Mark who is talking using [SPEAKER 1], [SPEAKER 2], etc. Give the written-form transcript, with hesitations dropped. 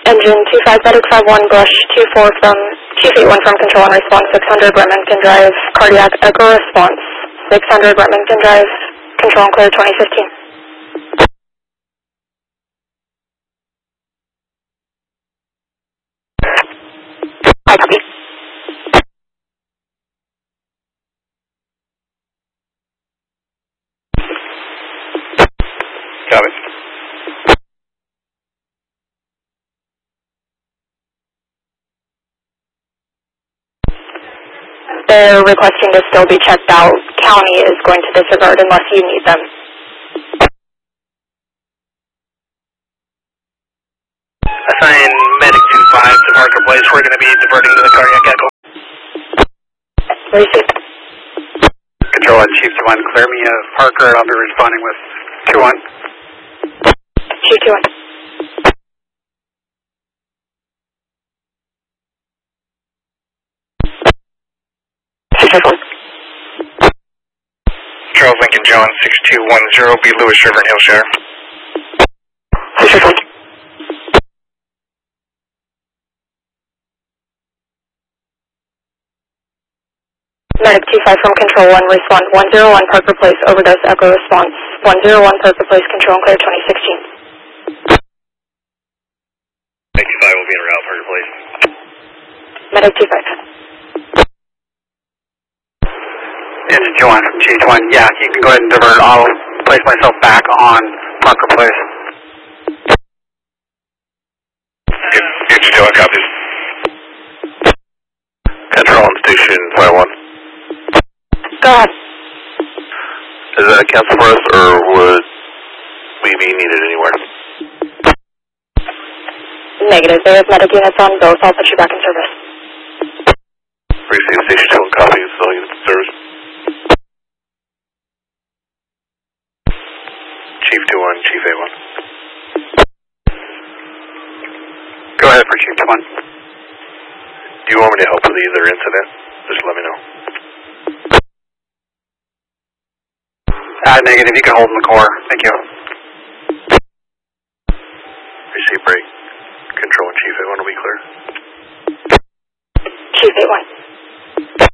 [SPEAKER 1] Engine 25 Medic 51 Bush 24 from Chief 81 from Control and Response 600 Remington Drive, Cardiac Echo Response 600 Remington Drive, Control and Clear 2015. I copy.
[SPEAKER 2] Copy.
[SPEAKER 1] They're requesting to still be checked out. County is going to disregard unless you need them.
[SPEAKER 2] Assign Medic 25 to Parker Place. We're going to be diverting to the cardiac echo.
[SPEAKER 1] Receive.
[SPEAKER 2] Control on Chief 21, clear me of Parker. I'll be responding with 21.
[SPEAKER 1] Chief 21.
[SPEAKER 2] Charles Lincoln John 6210, B. Lewis River and Hillshire.
[SPEAKER 1] Medic 25 from Control 1, respond 101 Parker Place, overdose echo response 101 Parker Place, Control and Clear 2016.
[SPEAKER 2] Medic 25 will be en route, Parker Place.
[SPEAKER 1] Medic 25.
[SPEAKER 2] Engine 21 from Chief 1, yeah, you can go ahead and divert. I'll place myself back on Parker Place. Engine 21 copies. Control on Station 21.
[SPEAKER 1] Go ahead.
[SPEAKER 3] Is that a cancel for us, or would we be needed anywhere?
[SPEAKER 1] Negative. There is medic units on both. I'll put you back in service.
[SPEAKER 3] Receive Station 2 and copy, all units in service. Chief 21, Chief 81.
[SPEAKER 2] Go ahead for Chief 21.
[SPEAKER 3] Do you want me to help with either incident? Just let me know.
[SPEAKER 2] Negative, you can hold in the core. Thank you.
[SPEAKER 3] Receive break.